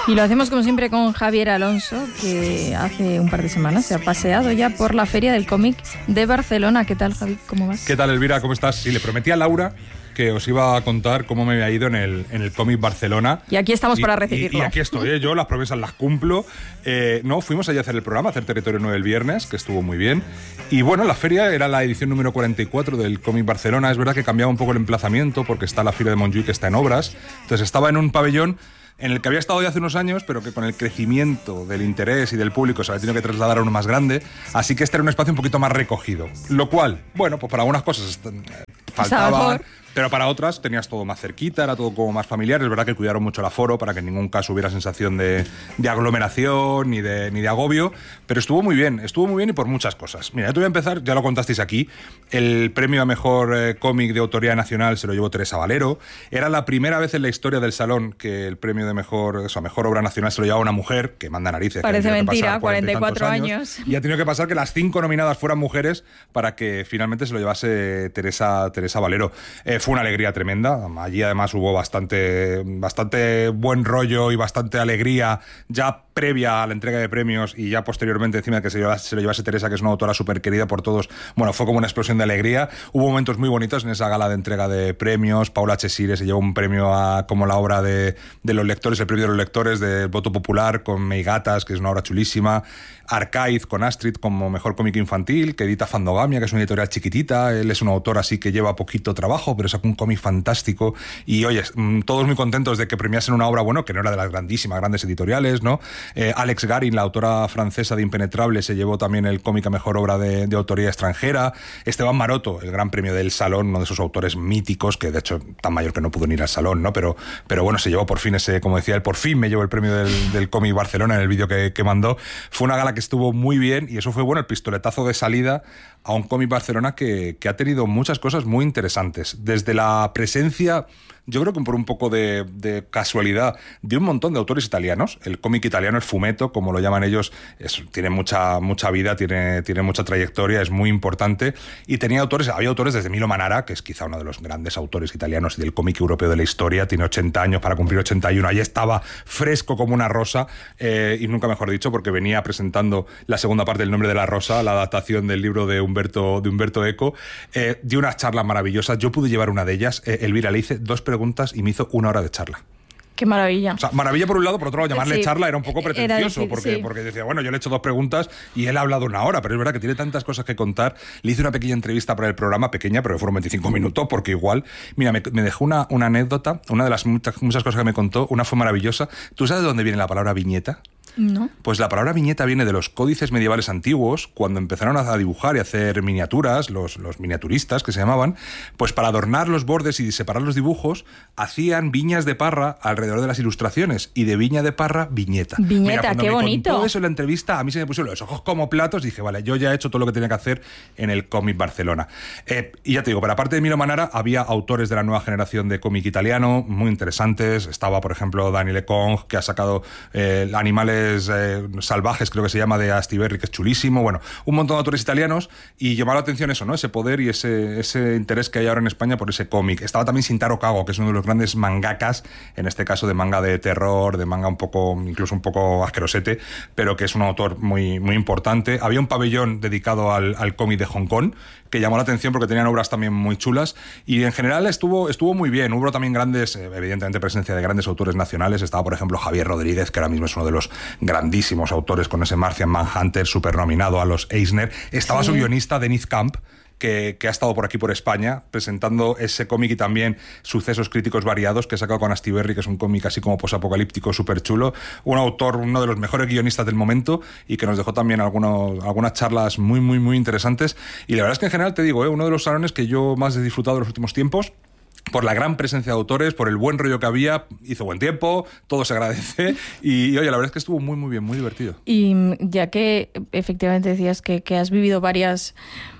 Y lo hacemos como siempre con Javier Alonso, que hace un par de semanas se ha paseado ya por la Feria del Cómic de Barcelona. ¿Qué tal, Javi? ¿Cómo vas? ¿Qué tal, Elvira? ¿Cómo estás? Sí, le prometí a Laura que os iba a contar cómo me había ido en el Cómic Barcelona. Y aquí estamos para recibirlo. Y aquí estoy, ¿eh? Yo las promesas las cumplo. Fuimos allí a hacer el programa, a hacer Territorio 9 el viernes, que estuvo muy bien. Y bueno, la feria era la edición número 44 del Cómic Barcelona. Es verdad que cambiaba un poco el emplazamiento porque está la Fira de Montjuïc, que está en obras. Entonces estaba en un pabellón en el que había estado ya hace unos años, pero que con el crecimiento del interés y del público se había tenido que trasladar a uno más grande, así que este era un espacio un poquito más recogido. Lo cual, bueno, pues para algunas cosas faltaba, pero para otras tenías todo más cerquita, era todo como más familiar. Es verdad que cuidaron mucho el aforo para que en ningún caso hubiera sensación de aglomeración ni de agobio, pero estuvo muy bien y por muchas cosas. Mira, yo te voy a empezar, ya lo contasteis aquí, el premio a mejor cómic de autoría nacional se lo llevó Teresa Valero. Era la primera vez en la historia del salón que el premio de mejor obra nacional se lo llevaba una mujer, que manda narices. Parece mentira, 44 años. Y ha tenido que pasar que las 5 nominadas fueran mujeres para que finalmente se lo llevase Teresa Valero. Fue una alegría tremenda. Allí además hubo bastante buen rollo y bastante alegría ya previa a la entrega de premios y ya posteriormente encima de que se lo llevase Teresa, que es una autora súper querida por todos. Bueno, fue como una explosión de alegría. Hubo momentos muy bonitos en esa gala de entrega de premios. Paula Chesire se llevó un premio como la obra de los lectores, el premio de los lectores de Voto Popular con Meigatas, que es una obra chulísima. Arcaiz con Astrid como mejor cómic infantil, que edita Fandogamia, que es una editorial chiquitita. Él es un autor así que lleva poquito trabajo, pero sacó un cómic fantástico. Y oye, todos muy contentos de que premiasen una obra, bueno, que no era de las grandes editoriales, ¿no? Alex Garin, la autora francesa de Impenetrable, se llevó también el cómic a mejor obra de autoría extranjera. Esteban Maroto, el gran premio del Salón, uno de esos autores míticos, que de hecho tan mayor que no pudo ni ir al Salón, ¿no? Pero bueno, se llevó por fin ese, como decía él, por fin me llevó el premio del cómic Barcelona en el vídeo que mandó. Fue una gala que estuvo muy bien y eso fue, bueno, el pistoletazo de salida a un cómic Barcelona que ha tenido muchas cosas muy interesantes. Desde la presencia, yo creo que por un poco de casualidad, de un montón de autores italianos. El cómic italiano, el fumetto, como lo llaman ellos, tiene mucha vida, tiene mucha trayectoria, es muy importante. Y había autores desde Milo Manara, que es quizá uno de los grandes autores italianos y del cómic europeo de la historia. Tiene 80 años para cumplir 81. Ahí estaba fresco como una rosa, y nunca mejor dicho, porque venía presentando la segunda parte del Nombre de la Rosa, la adaptación del libro de Umberto Eco. Dio unas charlas maravillosas. Yo pude llevar una de ellas. Elvira, le hice 2 preguntas y me hizo 1 hora de charla. ¡Qué maravilla! O sea, maravilla por un lado, por otro lado, llamarle charla era un poco pretencioso, difícil, porque decía, bueno, yo le he hecho 2 preguntas y él ha hablado 1 hora, pero es verdad que tiene tantas cosas que contar. Le hice una pequeña entrevista para el programa, pequeña, pero fueron 25 minutos, porque igual, mira, me dejó una anécdota, una de las muchas cosas que me contó, una fue maravillosa. ¿Tú sabes de dónde viene la palabra viñeta? No. Pues la palabra viñeta viene de los códices medievales antiguos, cuando empezaron a dibujar y a hacer miniaturas, los miniaturistas que se llamaban, pues para adornar los bordes y separar los dibujos, hacían viñas de parra alrededor de las ilustraciones, y de viña de parra, viñeta. Viñeta, qué bonito. Contó eso en la entrevista, a mí se me pusieron los ojos como platos y dije, vale, yo ya he hecho todo lo que tenía que hacer en el cómic Barcelona. Y ya te digo, pero aparte de Milo Manara, había autores de la nueva generación de cómic italiano muy interesantes. Estaba, por ejemplo, Daniele Kong, que ha sacado Animales salvajes, creo que se llama, de Astiberri, que es chulísimo. Bueno, un montón de autores italianos, y llamó la atención eso, ¿no? Ese poder y ese interés que hay ahora en España por ese cómic. Estaba también Shintaro Kago, que es uno de los grandes mangakas, en este caso de manga de terror, de manga incluso un poco asquerosete, pero que es un autor muy, muy importante. Había un pabellón dedicado al cómic de Hong Kong, que llamó la atención porque tenían obras también muy chulas, y en general estuvo muy bien. Hubo también evidentemente presencia de grandes autores nacionales. Estaba, por ejemplo, Javier Rodríguez, que ahora mismo es uno de los grandísimos autores, con ese Martian Manhunter super nominado a los Eisner. Estaba su guionista, Denise Camp, que ha estado por aquí, por España, presentando ese cómic y también Sucesos Críticos Variados, que ha sacado con Astiberri, que es un cómic así como posapocalíptico súper chulo. Un autor, uno de los mejores guionistas del momento, y que nos dejó también algunas charlas muy, muy, muy interesantes. Y la verdad es que en general, te digo, uno de los salones que yo más he disfrutado en los últimos tiempos, por la gran presencia de autores, por el buen rollo que había. Hizo buen tiempo, todo se agradece, y oye, la verdad es que estuvo muy, muy bien, muy divertido. Y ya que efectivamente decías que has vivido varios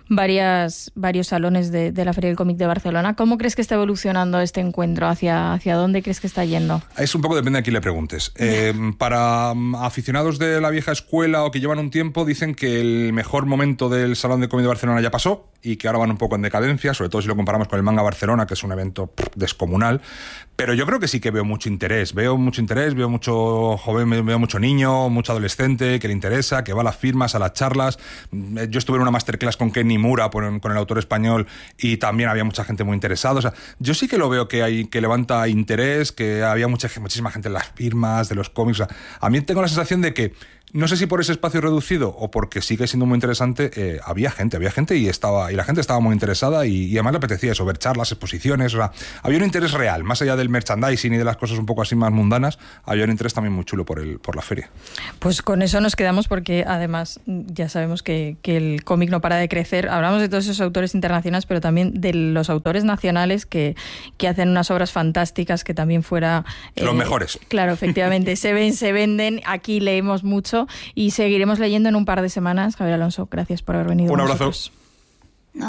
salones de la Feria del Cómic de Barcelona, ¿cómo crees que está evolucionando este encuentro? ¿Hacia dónde crees que está yendo? Es un poco, depende de quién le preguntes. Para aficionados de la vieja escuela o que llevan un tiempo, dicen que el mejor momento del Salón de Cómic de Barcelona ya pasó y que ahora van un poco en decadencia, sobre todo si lo comparamos con el Manga Barcelona, que es un evento descomunal. Pero yo creo que sí que veo mucho interés, veo mucho joven, veo mucho niño, mucho adolescente que le interesa, que va a las firmas, a las charlas. Yo estuve en una masterclass con Ken Nimura, con el autor español, y también había mucha gente muy interesada. O sea, yo sí que lo veo que levanta interés, que había muchísima gente en las firmas de los cómics. O sea, a mí tengo la sensación de que, no sé si por ese espacio reducido o porque sigue siendo muy interesante, había gente y la gente estaba muy interesada y además le apetecía eso, ver charlas, exposiciones. O sea, había un interés real, más allá del merchandising y de las cosas un poco así más mundanas, había un interés también muy chulo por la feria. Pues con eso nos quedamos, porque además ya sabemos que el cómic no para de crecer. Hablamos de todos esos autores internacionales, pero también de los autores nacionales que hacen unas obras fantásticas, que también fuera... los mejores. Claro, efectivamente, se venden, aquí leemos mucho y seguiremos leyendo en un par de semanas. Javier Alonso, gracias por haber venido. Un abrazo.